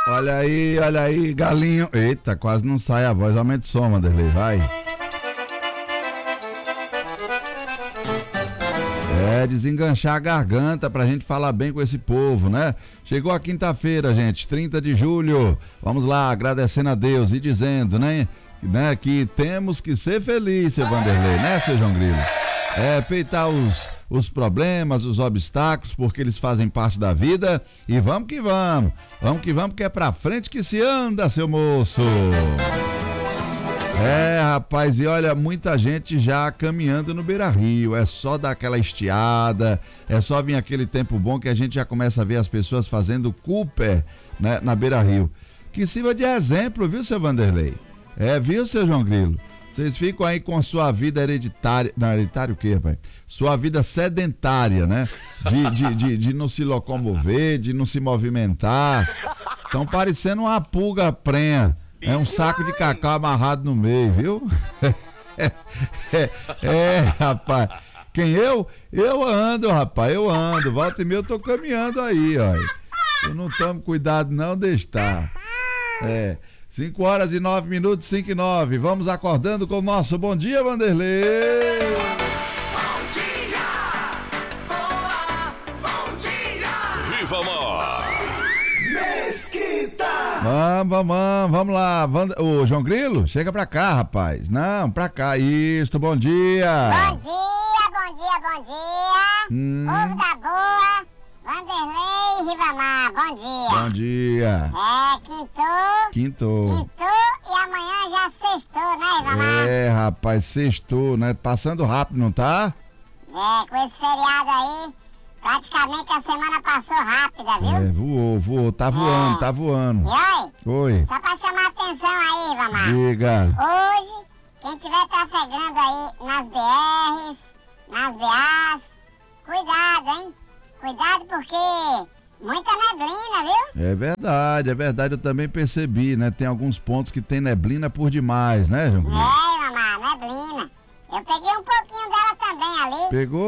Olha aí, galinho. Eita, quase não sai a voz. Aumenta o som, Vanderlei, vai. Desenganchar a garganta pra gente falar bem com esse povo, né? Chegou a quinta-feira, gente, 30 de julho. Vamos lá, agradecendo a Deus e dizendo, né, que temos que ser felizes, seu Vanderlei, né, seu João Grilo? Peitar os problemas, os obstáculos, porque eles fazem parte da vida. E vamos que vamos. Vamos que vamos, que é pra frente que se anda, seu moço. Rapaz, e olha, muita gente já caminhando no Beira-Rio, é só dar aquela estiada, é só vir aquele tempo bom que a gente já começa a ver as pessoas fazendo Cooper, né, na Beira-Rio. Que sirva de exemplo, viu, seu Vanderlei? Viu, seu João Grilo? Vocês ficam aí com a sua vida hereditária, não, hereditária o quê, pai? Sua vida sedentária, né? De não se locomover, de não se movimentar. Estão parecendo uma pulga prenha. É um saco de cacau amarrado no meio, viu? Rapaz. Quem eu? Eu ando, rapaz, eu ando. Volta e meia eu tô caminhando aí, ó. Eu não tomo cuidado não de estar. 5h09, 5h09. Vamos acordando com o nosso Bom Dia, Vanderlei. Bom dia! Bom dia! Viva Mar! Mesquita! Vamos lá. Ô, João Grilo, chega pra cá, rapaz. Não, pra cá. Isso, bom dia. Bom dia. Povo da boa, Vanderlei e Ribamar, bom dia. Bom dia. Quintou e amanhã já sextou, né, Ribamar? Rapaz, sextou, né? Passando rápido, não tá? Com esse feriado aí, praticamente a semana passou rápida, viu? Voou, tá voando. E Oi, só pra chamar a atenção aí, Ribamar. diga. Hoje, quem estiver trafegando aí nas BRs, nas BAs, cuidado, hein? Cuidado porque muita neblina, viu? É verdade, eu também percebi, né? Tem alguns pontos que tem neblina por demais, né, João Grilo? Mamãe, neblina. Eu peguei um pouquinho dela também ali. Pegou?